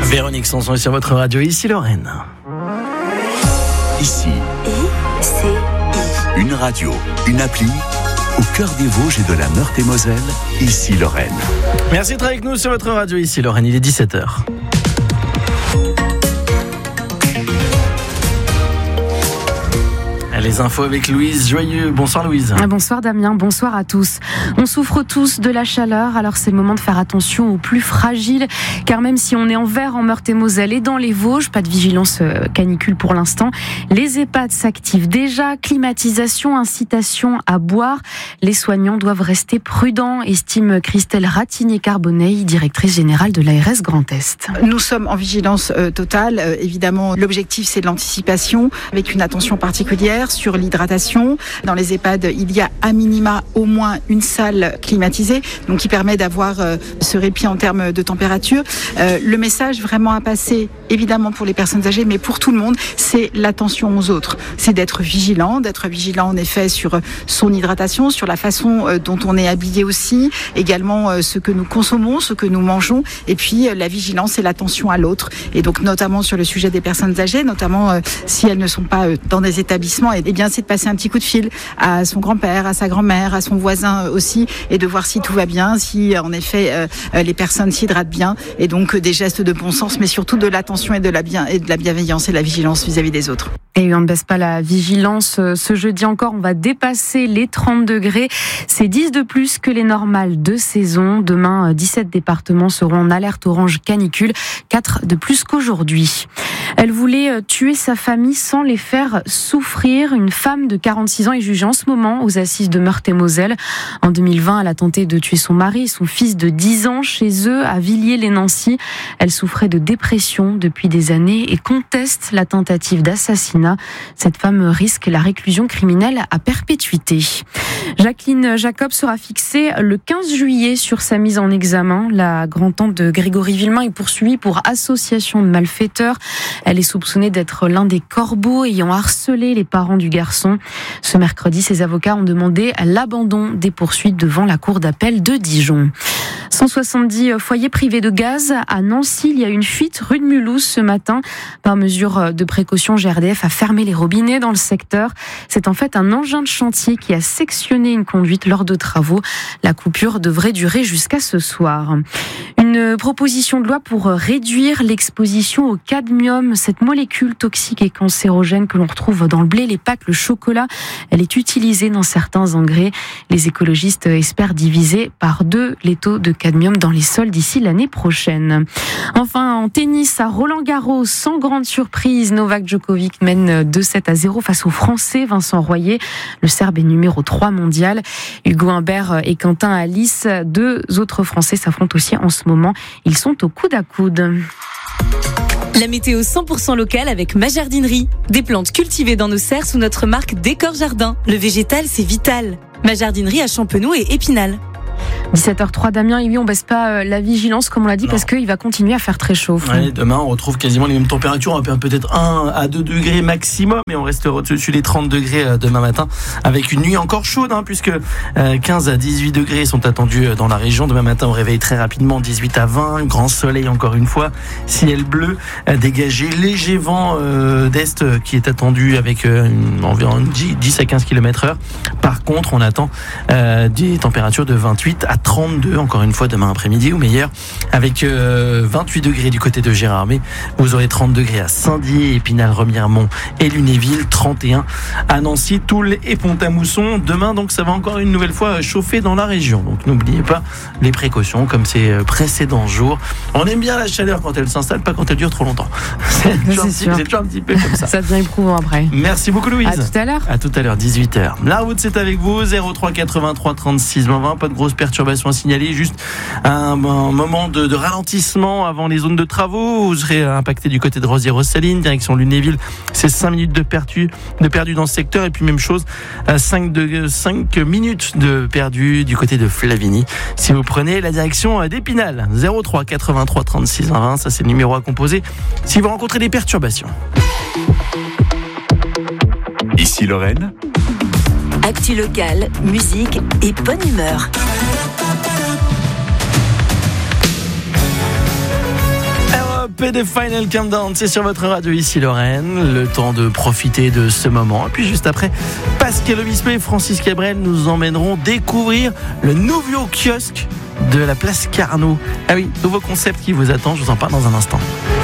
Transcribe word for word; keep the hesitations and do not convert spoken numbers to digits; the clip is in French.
Véronique Sanson est sur votre radio, ici Lorraine. Ici, I C I. une radio, une appli, au cœur des Vosges et de la Meurthe-et-Moselle, ici Lorraine. Merci d'être avec nous sur votre radio, ici Lorraine, il est dix-sept heures. Les infos avec Louise Joyeux. Bonsoir Louise. Bonsoir Damien, bonsoir à tous. On souffre tous de la chaleur, alors c'est le moment de faire attention aux plus fragiles, car même si on est en vert en Meurthe-et-Moselle et dans les Vosges, pas de vigilance canicule pour l'instant, les EHPAD s'activent déjà, climatisation, incitation à boire. Les soignants doivent rester prudents, estime Christelle Ratigné-Carbonneil, directrice générale de l'A R S Grand Est. Nous sommes en vigilance euh, totale. Euh, évidemment, l'objectif c'est de l'anticipation, avec une attention particulière sur l'hydratation. Dans les EHPAD, il y a à minima au moins une salle climatisée, donc qui permet d'avoir euh, ce répit en termes de température. Euh, le message vraiment à passer, évidemment pour les personnes âgées, mais pour tout le monde, c'est l'attention aux autres. C'est d'être vigilant, d'être vigilant en effet sur son hydratation, sur la façon euh, dont on est habillé aussi, également euh, ce que nous consommons, ce que nous mangeons, et puis euh, la vigilance et l'attention à l'autre. Et donc notamment sur le sujet des personnes âgées, notamment euh, si elles ne sont pas euh, dans des établissements, et eh bien c'est de passer un petit coup de fil à son grand-père, à sa grand-mère, à son voisin aussi, et de voir si tout va bien, si en effet euh, les personnes s'hydratent bien, et donc euh, des gestes de bon sens, mais surtout de l'attention et de la bien et de la bienveillance et de la vigilance vis-à-vis des autres. Et on ne baisse pas la vigilance. Ce jeudi encore, on va dépasser les trente degrés. C'est dix de plus que les normales de saison. Demain, dix-sept départements seront en alerte orange canicule, quatre de plus qu'aujourd'hui. Elle voulait tuer sa famille sans les faire souffrir. Une femme de quarante-six ans est jugée en ce moment aux assises de Meurthe-et-Moselle. En deux mille vingt, elle a tenté de tuer son mari et son fils de dix ans chez eux à Villiers-les-Nancy. Elle souffrait de dépression depuis des années et conteste la tentative d'assassinat. Cette femme risque la réclusion criminelle à perpétuité. Jacqueline Jacob sera fixée le quinze juillet sur sa mise en examen. La grand-tante de Grégory Villemain est poursuivie pour association de malfaiteurs. Elle est soupçonnée d'être l'un des corbeaux ayant harcelé les parents du garçon. Ce mercredi, ses avocats ont demandé l'abandon des poursuites devant la cour d'appel de Dijon. cent soixante-dix foyers privés de gaz à Nancy. Il y a une fuite rue de Mulhouse ce matin. Par mesure de précaution, G R D F a fermé les robinets dans le secteur. C'est en fait un engin de chantier qui a sectionné une conduite lors de travaux. La coupure devrait durer jusqu'à ce soir. Une proposition de loi pour réduire l'exposition au cadmium, cette molécule toxique et cancérogène que l'on retrouve dans le blé, les pâtes, le chocolat. Elle est utilisée dans certains engrais. Les écologistes espèrent diviser par deux les taux de cadmium dans les sols d'ici l'année prochaine. Enfin, en tennis à Roland-Garros, sans grande surprise, Novak Djokovic mène deux sept à zéro face au Français Vincent Royer. Le Serbe est numéro trois mondial. Hugo Humbert et Quentin Alice, deux autres Français, s'affrontent aussi en ce moment. Ils sont au coude à coude. La météo cent pour cent locale avec Ma Jardinerie. Des plantes cultivées dans nos serres sous notre marque Décor Jardin. Le végétal, c'est vital. Ma Jardinerie à Champenoux et Épinal. dix-sept heures trois, Damien, et oui, on baisse pas la vigilance, comme on l'a dit, non. Parce qu'il va continuer à faire très chaud. Ouais, demain, on retrouve quasiment les mêmes températures, on va perdre peut-être un à deux degrés maximum, mais on restera au-dessus des trente degrés demain matin, avec une nuit encore chaude, hein, puisque quinze à dix-huit degrés sont attendus dans la région. Demain matin, on réveille très rapidement, dix-huit à vingt, grand soleil encore une fois, ciel bleu dégagé, léger vent euh, d'est qui est attendu avec euh, environ dix à quinze kilomètres heure. Par contre, on attend euh, des températures de vingt-huit à trente-deux, encore une fois, demain après-midi ou meilleur, avec euh, vingt-huit degrés du côté de Gérardmer. Vous aurez trente degrés à Saint-Dié, Épinal, Remiremont et Lunéville, trente et un à Nancy, Toul et Pont-à-Mousson. Demain, donc, ça va encore une nouvelle fois chauffer dans la région. Donc, n'oubliez pas les précautions comme ces précédents jours. On aime bien la chaleur quand elle s'installe, pas quand elle dure trop longtemps. C'est, toujours, un petit, c'est toujours un petit peu comme ça. Ça devient éprouvant après. Merci beaucoup, Louise. À tout à l'heure. À tout à l'heure, dix-huit heures. La route, c'est avec vous, zéro trois quatre-vingt-trois trente-six vingt. Pas de grosses perturbations à signaler, juste un, un moment de, de ralentissement avant les zones de travaux. Vous serez impacté du côté de Rosières-aux-Salines, direction Lunéville. C'est cinq minutes de perdu, de perdu dans ce secteur. Et puis même chose, cinq, de, cinq minutes de perdu du côté de Flavigny. Si vous prenez la direction d'Épinal, zéro trois quatre-vingt-trois trente-six vingt, ça c'est le numéro à composer si vous rencontrez des perturbations. Ici Lorraine. Actu locale, musique et bonne humeur. et The Final Countdown, c'est sur votre radio ici Lorraine. Le temps de profiter de ce moment. Et puis juste après, Pascal Obispo et Francis Cabrel nous emmèneront découvrir le nouveau kiosque de la place Carnot. Ah oui, nouveau concept qui vous attend, je vous en parle dans un instant.